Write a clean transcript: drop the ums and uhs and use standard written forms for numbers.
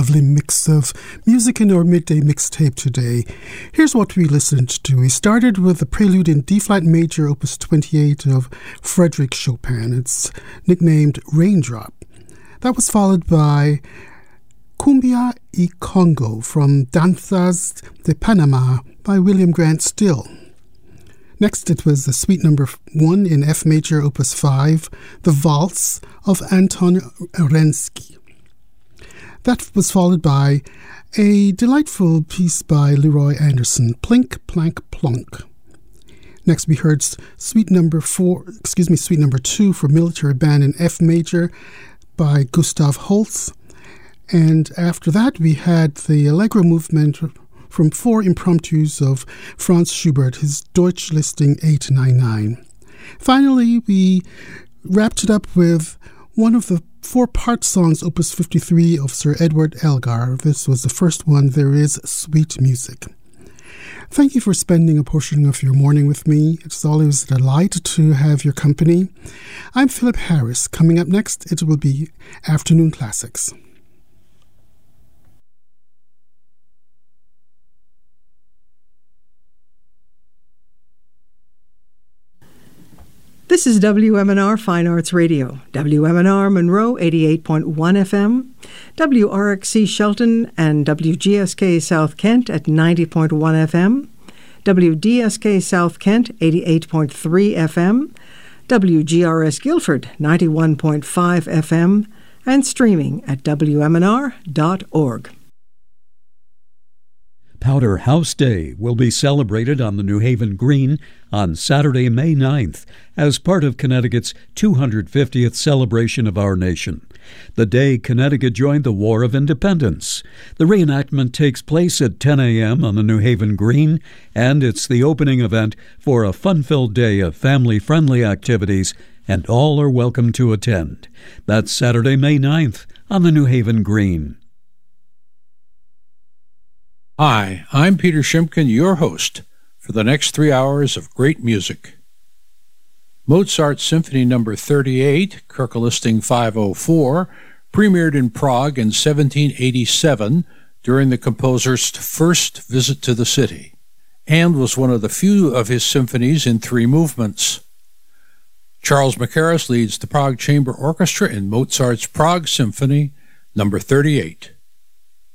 lovely mix of music in our midday mixtape today. Here's what we listened to. We started with the prelude in D-flat major, opus 28 of Frédéric Chopin. It's nicknamed Raindrop. That was followed by Cumbia y Congo from Danzas de Panama by William Grant Still. Next, it was the Suite Number 1 in F major, opus 5, the Valse of Anton Arensky. That was followed by a delightful piece by Leroy Anderson, Plink, Plank, Plonk. Next, we heard Suite Number 2 for Military Band in F major by Gustav Holst. And after that, we had the Allegro movement from 4 impromptus of Franz Schubert, his Deutsch listing 899. Finally, we wrapped it up with one of the 4-part songs, opus 53 of Sir Edward Elgar. This was the first one, There Is Sweet Music. Thank you for spending a portion of your morning with me. It's always a delight to have your company. I'm Philip Harris. Coming up next, it will be Afternoon Classics. This is WMNR Fine Arts Radio, WMNR Monroe 88.1 FM, WRXC Shelton and WGSK South Kent at 90.1 FM, WDSK South Kent 88.3 FM, WGRS Guilford 91.5 FM, and streaming at WMNR.org. Powder House Day will be celebrated on the New Haven Green on Saturday, May 9th, as part of Connecticut's 250th celebration of our nation, the day Connecticut joined the War of Independence. The reenactment takes place at 10 a.m. on the New Haven Green, and it's the opening event for a fun-filled day of family-friendly activities, and all are welcome to attend. That's Saturday, May 9th on the New Haven Green. Hi, I'm Peter Shimkin, your host for the next 3 hours of great music. Mozart's Symphony No. 38, Kirke Listing 504, premiered in Prague in 1787 during the composer's first visit to the city, and was one of the few of his symphonies in 3 movements. Charles Mackerras leads the Prague Chamber Orchestra in Mozart's Prague Symphony No. 38.